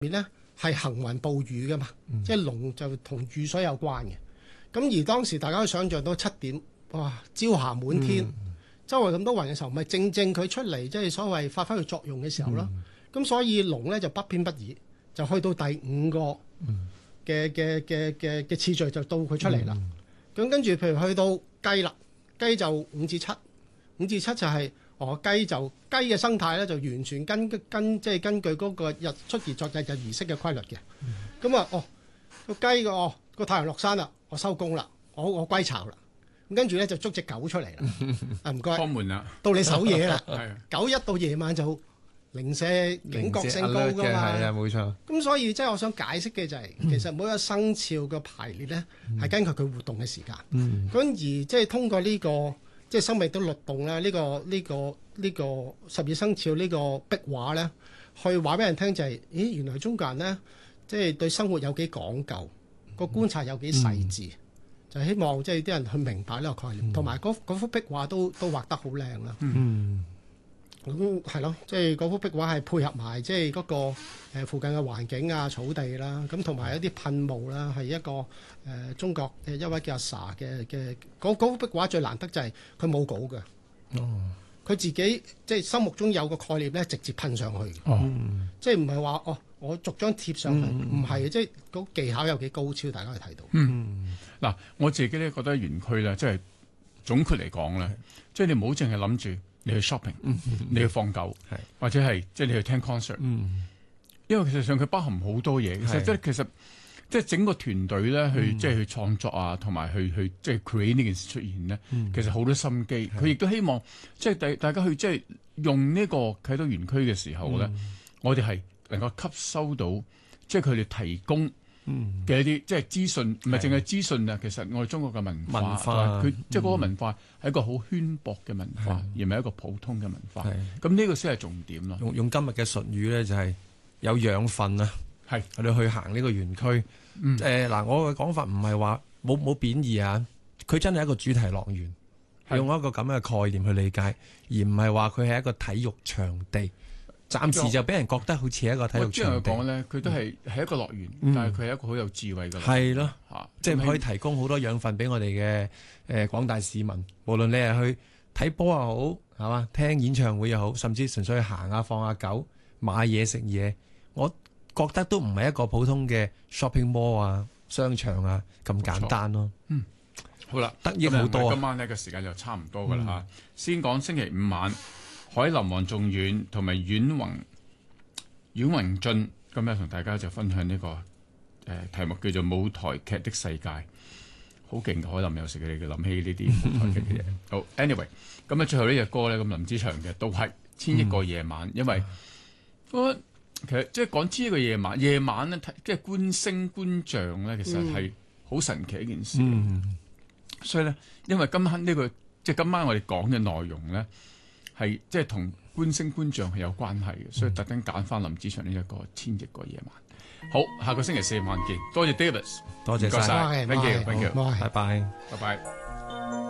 面咧係行雲暴雨噶嘛，即係龍就同雨水有關嘅。咁而當時大家都想像到7點，哇，朝霞滿天，周圍咁多雲嘅時候，咪正佢出嚟，即係所謂發揮佢作用嘅時候咯。咁所以龍咧就不偏不倚，就去到第5個嘅次序就到佢出嚟啦。咁跟住譬如去到雞啦，雞就5至7，5至7就係、雞嘅生態咧就完全根據嗰個日出而作日儀式嘅規律嘅。咁個雞嘅個太陽落山啦，我收工啦，我歸巢啦。咁跟住咧就捉隻狗出嚟啦。唔該，開門啦，到你守夜啦。狗一到夜晚就零舍警覺性高㗎嘛。係啊，冇錯。咁所以即係我想解釋嘅就係、其實每一個生肖嘅排列咧係根據佢活動嘅時間。咁而即係通過呢個即係生命的律動咧，呢個12生肖呢個壁畫咧，去話俾人聽就係、原來中國人咧即係對生活有幾講究，個觀察有幾細緻。就希望即係啲人去明白呢個概念，同埋嗰幅壁畫都畫得好靚啦。咁係咯，即係嗰幅壁畫係配合埋即係嗰個附近嘅環境啊、草地啦，咁同埋一啲噴霧啦，係一個中國一位叫阿 Sa 嘅嗰幅壁畫最難得就係佢冇稿嘅。佢自己即係心目中有個概念咧，直接噴上去。即係唔係話我逐張貼上去，唔係即係嗰技巧有幾高超，大家可以睇到。 嗱，我自己咧覺得園區咧，即係總括嚟講咧，即係你唔好淨係諗住你去 shopping，你去放狗，或者係即係你去聽 concert，因為其實上佢包含好多嘢。其實即係整個團隊咧去即係去創作啊，同埋去即係 create 呢件事出現咧，其實好多心機。佢亦都希望即係大家去即係用呢個啟德園區嘅時候咧，我哋係能夠吸收到即係佢哋提供嘅一啲即係資訊，唔係淨係資訊啊！其實我哋中國嘅文化，佢即係嗰個文化係一個好淵博嘅文化，而唔係一個普通嘅文化。咁呢個先係重點咯。 用今日嘅術語咧，就係有養分啊！我哋去行呢個園區。嗱，我嘅講法唔係話冇貶義啊，佢真係一個主題樂園，用一個咁嘅概念去理解，而唔係話佢係一個體育場地。暫時就俾人覺得好似一個體育場地。 講咧，佢都係一個樂園，但係佢係一個好有智慧嘅樂園。 係咯，即係可以提供好多養分俾我哋嘅廣大市民。無論你係去睇波又好，係嘛，聽演唱會又好，甚至純粹去行下放下狗、買嘢食嘢，我覺得都唔係一個普通嘅 shopping mall 啊、商場啊咁簡單咯。 好啦， 得益好多。 今晚呢個時間就差唔多㗎啦嚇。先講星期5晚。海林王仲遠同埋阮宏俊今日同大家就分享呢個題目叫做舞台劇的世界，好勁嘅。海林有時佢哋諗起呢啲舞台劇嘅嘢。好 ，anyway， 咁最後呢隻歌咧，咁林子祥嘅都係千億個夜晚，因為我其實即係講千億個夜晚，夜晚咧即係觀星觀象咧，其實係好神奇一件事。所以咧，因為今晚我哋講嘅內容咧。係即係同觀星觀象係有關係嘅，所以特登揀翻林子祥呢一個千億個夜晚。好，下個星期4晚見。多謝 David， 多謝晒， thank you，拜拜。